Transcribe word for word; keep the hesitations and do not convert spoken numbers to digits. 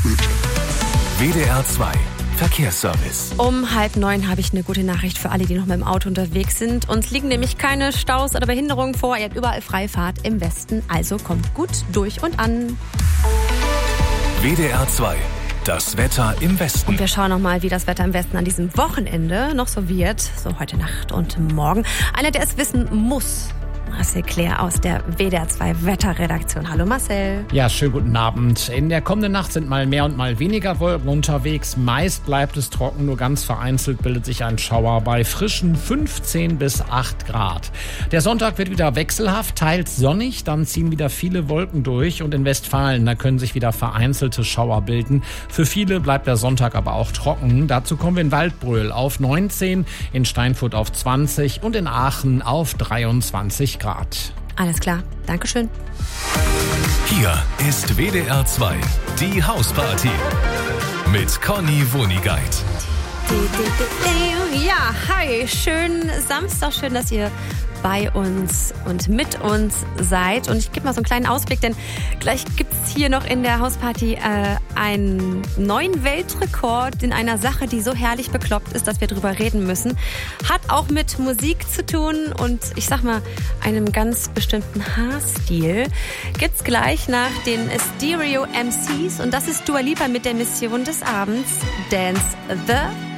W D R zwei Verkehrsservice. Um halb neun habe ich eine gute Nachricht für alle, die noch mit dem Auto unterwegs sind. Uns liegen nämlich keine Staus oder Behinderungen vor. Ihr habt überall Freifahrt im Westen, also kommt gut durch und an. W D R zwei, das Wetter im Westen. Und wir schauen nochmal, wie das Wetter im Westen an diesem Wochenende noch so wird. So heute Nacht und morgen. Einer, der es wissen muss. Marcel Claire aus der W D R zwei Wetterredaktion. Hallo Marcel. Ja, schönen guten Abend. In der kommenden Nacht sind mal mehr und mal weniger Wolken unterwegs. Meist bleibt es trocken, nur ganz vereinzelt bildet sich ein Schauer bei frischen fünfzehn bis acht Grad. Der Sonntag wird wieder wechselhaft, teils sonnig, dann ziehen wieder viele Wolken durch und in Westfalen, da können sich wieder vereinzelte Schauer bilden. Für viele bleibt der Sonntag aber auch trocken. Dazu kommen wir in Waldbröl auf neunzehn, in Steinfurt auf zwanzig und in Aachen auf dreiundzwanzig Grad. Alles klar, Dankeschön. Hier ist W D R zwei, die Hausparty mit Conny Wonigkeit. Ja, hi, schön Samstag, schön, dass ihr bei uns und mit uns seid. Und ich gebe mal so einen kleinen Ausblick, denn gleich gibt es hier noch in der Hausparty äh, einen neuen Weltrekord in einer Sache, die so herrlich bekloppt ist, dass wir drüber reden müssen. Hat auch mit Musik zu tun und ich sag mal, einem ganz bestimmten Haarstil. Gibt's gleich nach den Stereo M Cs und das ist Dua Lipa mit der Mission des Abends, Dance the